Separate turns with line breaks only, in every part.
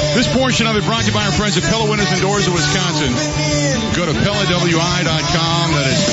This portion of it brought to you by our friends at Pella Windows and Doors of Wisconsin. Go to PellaWI.com. That is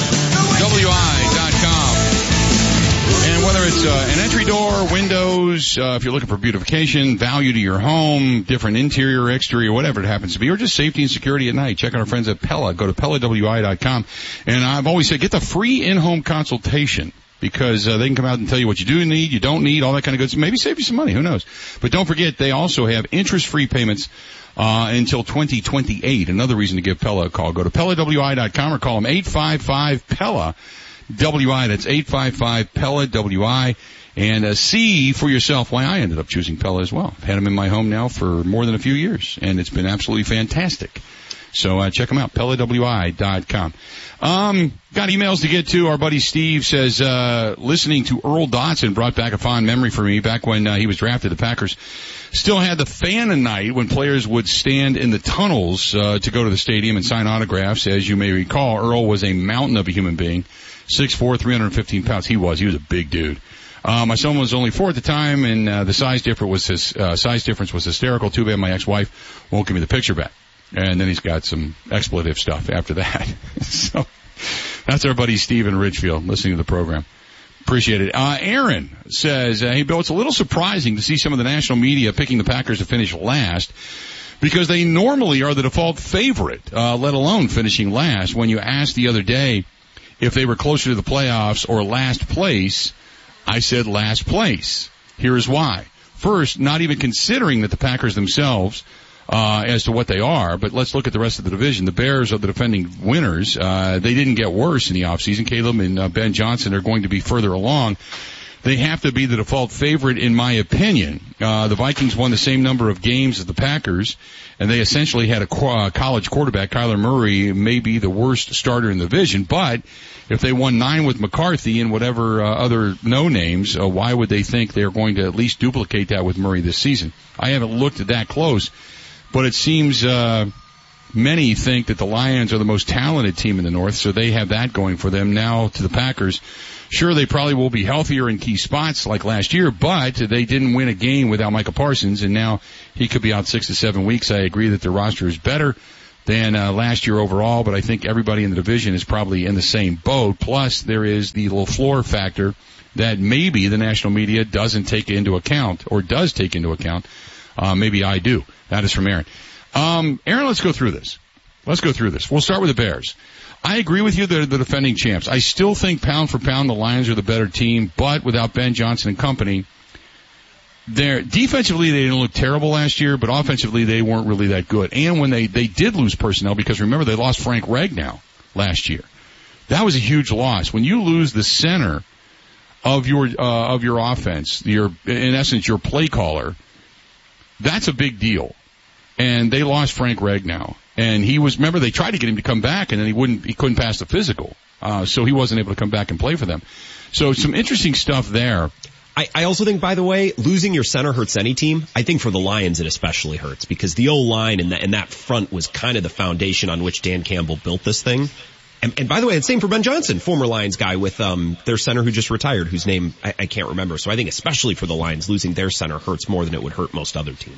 PellaWI.com. And whether it's an entry door, windows, if you're looking for beautification, value to your home, different interior, exterior, whatever it happens to be, or just safety and security at night, check out our friends at Pella. Go to PellaWI.com. And I've always said, get the free in-home consultation, because they can come out and tell you what you do need, you don't need, all that kind of good stuff. Maybe save you some money, who knows. But don't forget, they also have interest-free payments until 2028. Another reason to give Pella a call. Go to PellaWI.com or call them 855-PELLA-WI. That's 855-PELLA-WI. And see for yourself why I ended up choosing Pella as well. I've had them in my home now for more than a few years, and it's been absolutely fantastic. So check them out, PellaWI.com. Got emails to get to. Our buddy Steve says, listening to Earl Dotson brought back a fond memory for me back when he was drafted. The Packers still had the fan a night when players would stand in the tunnels to go to the stadium and sign autographs. As you may recall, Earl was a mountain of a human being, 6'4", 315 pounds. He was a big dude. My son was only 4 at the time, and the size difference was hysterical. Too bad my ex-wife won't give me the picture back. And then he's got some expletive stuff after that. So that's our buddy Steve in Ridgefield listening to the program. Appreciate it. Aaron says, hey, Bill, it's a little surprising to see some of the national media picking the Packers to finish last, because they normally are the default favorite, let alone finishing last. When you asked the other day if they were closer to the playoffs or last place, I said last place. Here's why. First, not even considering that the Packers themselves as to what they are, but let's look at the rest of the division. The Bears are the defending winners. They didn't get worse in the offseason. Caleb and Ben Johnson are going to be further along. They have to be the default favorite, in my opinion. The Vikings won the same number of games as the Packers, and they essentially had a college quarterback. Kyler Murray may be the worst starter in the division, but if they won 9 with McCarthy and whatever other no-names, why would they think they're going to at least duplicate that with Murray this season? I haven't looked at that close. But it seems many think that the Lions are the most talented team in the North, so they have that going for them. Now to the Packers, sure, they probably will be healthier in key spots like last year, but they didn't win a game without Micah Parsons, and now he could be out 6 to 7 weeks. I agree that their roster is better than last year overall, but I think everybody in the division is probably in the same boat. Plus, there is the LaFleur factor that maybe the national media doesn't take into account, or does take into account. Maybe I do. That is from Aaron. Aaron, let's go through this. We'll start with the Bears. I agree with you, they're the defending champs. I still think pound for pound the Lions are the better team, but without Ben Johnson and company, defensively they didn't look terrible last year, but offensively they weren't really that good. And when they did lose personnel, because remember they lost Frank Ragnow last year. That was a huge loss. When you lose the center of your offense, in essence your play caller, that's a big deal. And they lost Frank Ragnow. And remember they tried to get him to come back, and then he couldn't pass the physical. So he wasn't able to come back and play for them. So some interesting stuff there.
I also think, by the way, losing your center hurts any team. I think for the Lions it especially hurts, because the O-line and that front was kind of the foundation on which Dan Campbell built this thing. And by the way, it's same for Ben Johnson, former Lions guy with their center who just retired, whose name I can't remember. So I think especially for the Lions, losing their center hurts more than it would hurt most other teams.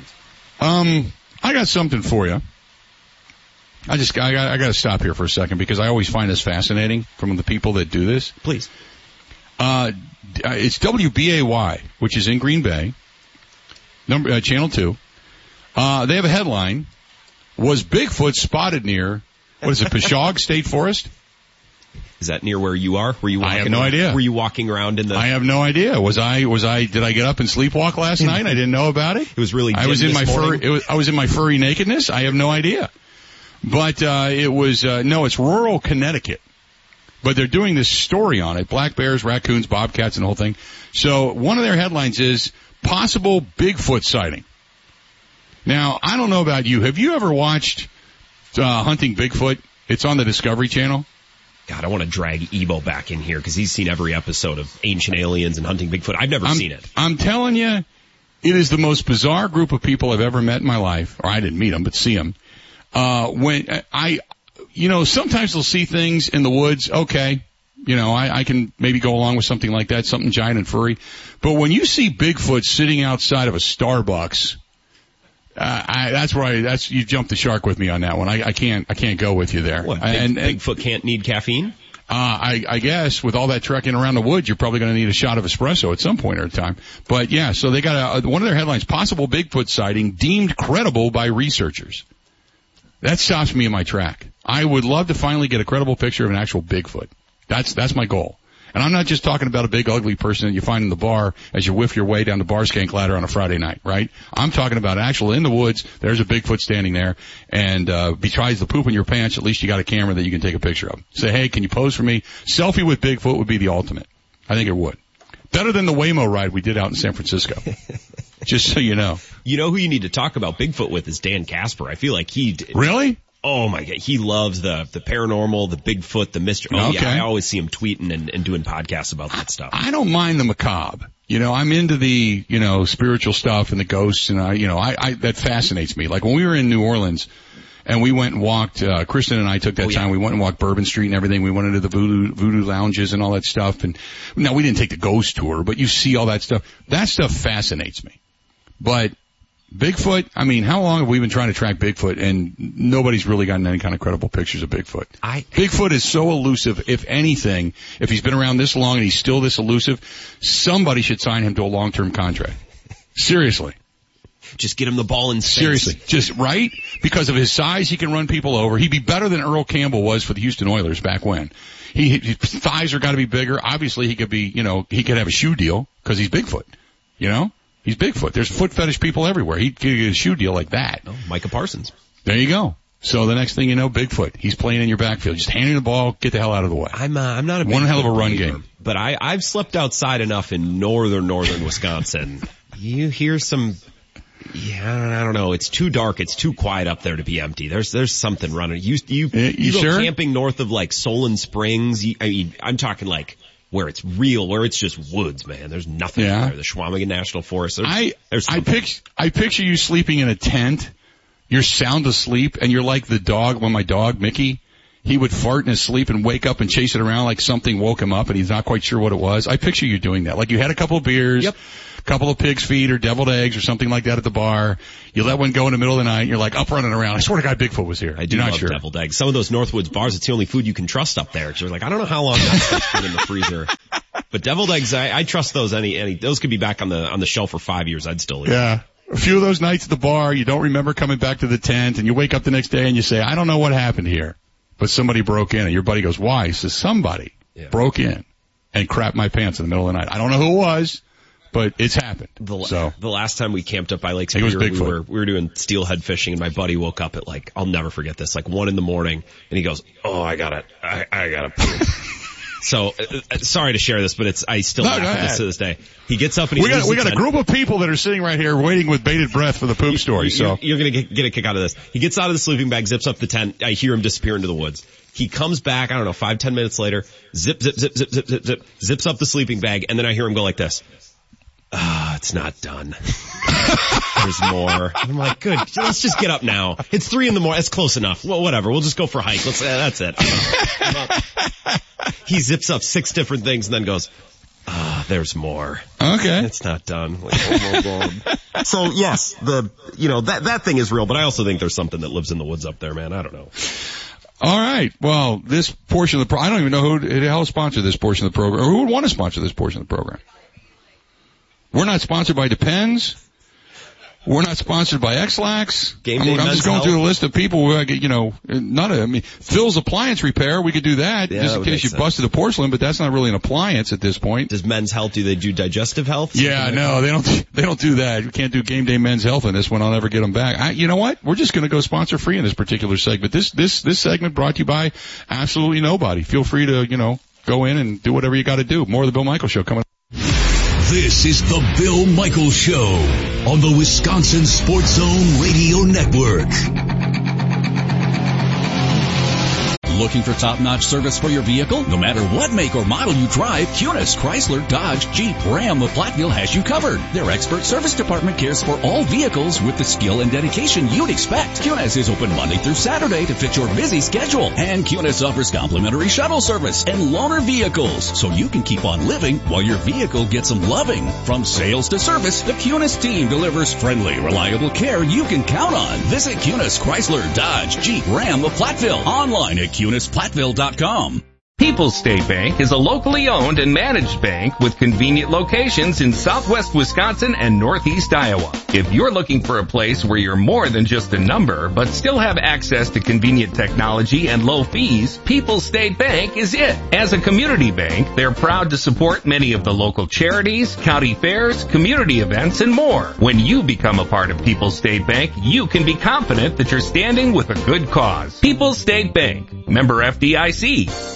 I got something for you. I got to stop here for a second, because I always find this fascinating from the people that do this.
Please.
It's WBAY, which is in Green Bay, Channel 2. They have a headline: was Bigfoot spotted near, what is it, Peshawg State Forest?
Is that near where you are?
I have no idea.
Were you walking around in the...
I have no idea. Did I get up and sleepwalk last night? I didn't know about it.
It was really dim
I was in my furry nakedness. I have no idea. But, it's rural Connecticut. But they're doing this story on it. Black bears, raccoons, bobcats, and the whole thing. So one of their headlines is possible Bigfoot sighting. Now, I don't know about you. Have you ever watched Hunting Bigfoot? It's on the Discovery Channel.
God, I want to drag Ebo back in here because he's seen every episode of Ancient Aliens and Hunting Bigfoot. I've never seen it.
I'm telling you, it is the most bizarre group of people I've ever met in my life. Or I didn't meet them, but see them. Sometimes they'll see things in the woods. Okay. I can maybe go along with something like that, something giant and furry. But when you see Bigfoot sitting outside of a Starbucks, That's right. You jumped the shark with me on that one. I can't go with you there.
What, Bigfoot can't need caffeine?
I guess with all that trekking around the woods, you're probably going to need a shot of espresso at some point in time. But yeah, so they got one of their headlines, possible Bigfoot sighting deemed credible by researchers. That stops me in my track. I would love to finally get a credible picture of an actual Bigfoot. That's my goal. And I'm not just talking about a big ugly person that you find in the bar as you whiff your way down the bar skank ladder on a Friday night, right? I'm talking about actual in the woods, there's a Bigfoot standing there, and besides the poop in your pants, at least you got a camera that you can take a picture of. Say, hey, can you pose for me? Selfie with Bigfoot would be the ultimate. I think it would. Better than the Waymo ride we did out in San Francisco. Just so you know.
You know who you need to talk about Bigfoot with is Dan Casper. I feel like
Really?
Oh my God, he loves the paranormal, the Bigfoot, the mystery. Oh okay. Yeah, I always see him tweeting and doing podcasts about that stuff.
I don't mind the macabre. You know, I'm into the, spiritual stuff and the ghosts and that fascinates me. Like when we were in New Orleans and we went and walked, Kristen and I took that time, we went and walked Bourbon Street and everything. We went into the voodoo lounges and all that stuff. And now we didn't take the ghost tour, but you see all that stuff. That stuff fascinates me. But Bigfoot, I mean, how long have we been trying to track Bigfoot and nobody's really gotten any kind of credible pictures of Bigfoot? Bigfoot is so elusive. If anything, if he's been around this long and he's still this elusive, somebody should sign him to a long-term contract. Seriously.
Just get him the ball in space.
Seriously. Just, right? Because of his size, he can run people over. He'd be better than Earl Campbell was for the Houston Oilers back when. His thighs are gotta be bigger. Obviously he could be, he could have a shoe deal because he's Bigfoot. He's Bigfoot. There's foot fetish people everywhere. He could get a shoe deal like that.
Oh, Micah Parsons.
There you go. So the next thing you know, Bigfoot. He's playing in your backfield. Just handing the ball, get the hell out of the way.
I'm not a
one hell of a run game.
But I've slept outside enough in northern Wisconsin. You hear some, I don't know. It's too dark. It's too quiet up there to be empty. There's something running. You go
sure?
camping north of like Solon Springs. I'm talking like where it's real, where it's just woods, man. There's nothing there. The Chequamegon National Forest. I
picture you sleeping in a tent. You're sound asleep, and you're like the dog. When my dog, Mickey, he would fart in his sleep and wake up and chase it around like something woke him up, and he's not quite sure what it was. I picture you doing that. Like you had a couple of beers. Yep. Couple of pig's feet or deviled eggs or something like that at the bar. You let one go in the middle of the night and you're like up running around. I swear to God, Bigfoot was here.
I do love deviled eggs. Some of those Northwoods bars, it's the only food you can trust up there. You're like, I don't know how long that stuff's been in the freezer. But deviled eggs, I trust those those could be back on the shelf for 5 years. I'd still eat.
Yeah. A few of those nights at the bar, you don't remember coming back to the tent and you wake up the next day and you say, I don't know what happened here, but somebody broke in and your buddy goes, why? He says, somebody broke in and crapped my pants in the middle of the night. I don't know who it was. But it's happened.
The last time we camped up by Lake Superior, we were doing steelhead fishing, and my buddy woke up at I'll never forget this, 1 a.m, and he goes, "Oh, I gotta poop." So sorry to share this, but I still laugh at this to this day. He gets up and we got
a group of people that are sitting right here waiting with bated breath for the poop story. So
you're gonna get a kick out of this. He gets out of the sleeping bag, zips up the tent. I hear him disappear into the woods. He comes back, I don't know, 5-10 minutes later, zip, zips up the sleeping bag, and then I hear him go like this. It's not done. There's more. I'm like, good. Let's just get up now. It's 3 a.m. That's close enough. Well, whatever. We'll just go for a hike. That's it. He zips up 6 different things and then goes, there's more.
Okay.
It's not done. So yes, that thing is real, but I also think there's something that lives in the woods up there, man. I don't know.
All right. Well, this portion of the I don't even know who the hell sponsored this portion of the program, or who would want to sponsor this portion of the program. We're not sponsored by Depends. We're not sponsored by X-Lax. I'm just going through the list of people who I get, Phil's Appliance Repair, we could do that just in case you busted a porcelain, but that's not really an appliance at this point.
Does Men's Health, do they do digestive health?
Yeah, no, they don't do that. We can't do Game Day Men's Health in this one. I'll never get them back. You know what? We're just going to go sponsor free in this particular segment. This segment brought to you by absolutely nobody. Feel free to, go in and do whatever you got to do. More of the Bill Michaels Show coming up.
This is the Bill Michaels Show on the Wisconsin Sports Zone Radio Network.
Looking for top-notch service for your vehicle? No matter what make or model you drive, Kunis, Chrysler, Dodge, Jeep, Ram of Platteville has you covered. Their expert service department cares for all vehicles with the skill and dedication you'd expect. Kunis is open Monday through Saturday to fit your busy schedule. And Kunis offers complimentary shuttle service and loaner vehicles, so you can keep on living while your vehicle gets some loving. From sales to service, the Kunis team delivers friendly, reliable care you can count on. Visit Kunis, Chrysler, Dodge, Jeep, Ram of Platteville. Online at KunisPlatteville.com.
People's State Bank is a locally owned and managed bank with convenient locations in southwest Wisconsin and northeast Iowa. If you're looking for a place where you're more than just a number, but still have access to convenient technology and low fees, People's State Bank is it. As a community bank, they're proud to support many of the local charities, county fairs, community events, and more. When you become a part of People's State Bank, you can be confident that you're standing with a good cause. People's State Bank, member FDIC.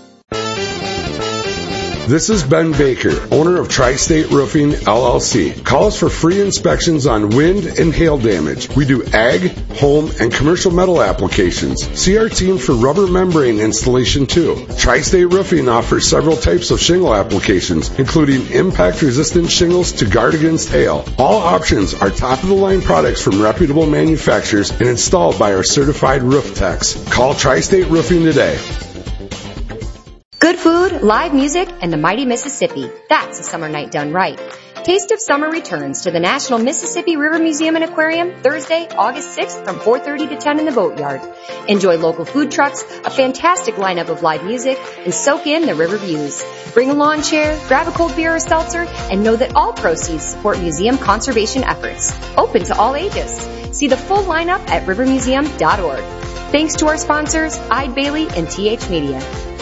This is Ben Baker, owner of Tri-State Roofing, LLC. Call us for free inspections on wind and hail damage. We do ag, home, and commercial metal applications. See our team for rubber membrane installation too. Tri-State Roofing offers several types of shingle applications, including impact-resistant shingles to guard against hail. All options are top-of-the-line products from reputable manufacturers and installed by our certified roof techs. Call Tri-State Roofing today.
Good food, live music, and the mighty Mississippi. That's a summer night done right. Taste of Summer returns to the National Mississippi River Museum and Aquarium Thursday, August 6th from 4:30 to 10 in the Boatyard. Enjoy local food trucks, a fantastic lineup of live music, and soak in the river views. Bring a lawn chair, grab a cold beer or seltzer, and know that all proceeds support museum conservation efforts. Open to all ages. See the full lineup at rivermuseum.org. Thanks to our sponsors, Eide Bailey and TH Media.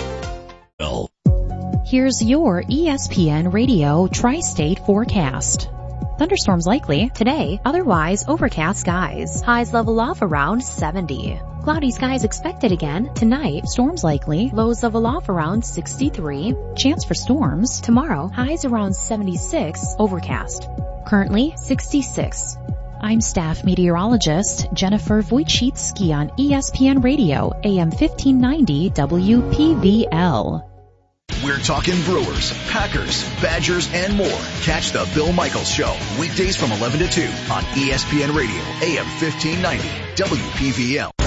Here's your ESPN Radio Tri-State forecast. Thunderstorms likely today, otherwise overcast skies. Highs level off around 70. Cloudy skies expected again tonight. Storms likely. Lows level off around 63. Chance for storms tomorrow. Highs around 76. Overcast. Currently 66. I'm staff meteorologist Jennifer Wojcicki on ESPN Radio, AM 1590 WPVL.
We're talking Brewers, Packers, Badgers, and more. Catch the Bill Michaels Show weekdays from 11 to 2 on ESPN Radio, AM 1590 WPVL.